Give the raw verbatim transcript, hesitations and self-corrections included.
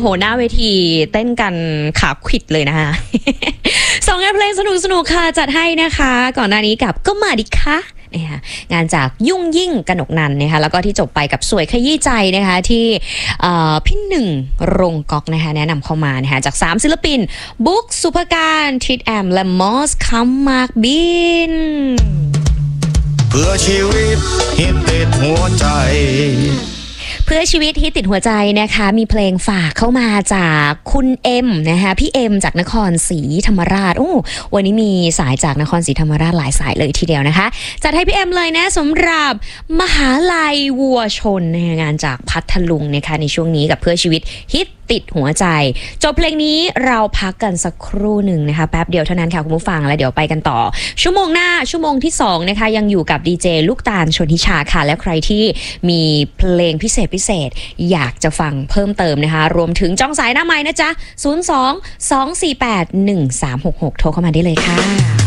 โหหน้าเวทีเต้นกันขาขวิดเลยนะคะ สองงานเพลงสนุกสนุกค่ะจัดให้นะคะก่อนหน้านี้กับก็มาดิคะนะคะงานจากยุ่งยิ่งกนกนันนะคะแล้วก็ที่จบไปกับสวยขยี้ใจนะคะที่พี่หนึ่งรงก๊อกนะคะแนะนำเข้ามานะคะจากสามศิลปินบุ๊กสุภการทิดแอมและมอสคัมมากบินเพื่อชีวิตฮิตติดหัวใจเพื่อชีวิตฮิตติดหัวใจนะคะมีเพลงฝากเข้ามาจากคุณเอ็มนะคะพี่เอ็มจากนครศรีธรรมราชโอ้วันนี้มีสายจากนครศรีธรรมราชหลายสายเลยทีเดียวนะคะจัดให้พี่เอ็มเลยนะสำหรับมหาลัยวัวชนงานจากพัทลุงนะคะในช่วงนี้กับเพื่อชีวิตฮิตติดหัวใจจบเพลงนี้เราพักกันสักครู่หนึ่งนะคะแป๊บเดียวเท่านั้นค่ะคุณผู้ฟังแล้วเดี๋ยวไปกันต่อชั่วโมงหน้าชั่วโมงที่สองนะคะยังอยู่กับดีเจลูกตาลชนทิชาค่ะและใครที่มีเพลงพิเศษพิเศษอยากจะฟังเพิ่มเติมนะคะรวมถึงจ้องสายหน้าไม้นะจ๊ะศูนย์ สอง สอง สี่ แปด หนึ่ง สาม หก หกโทรเข้ามาได้เลยค่ะ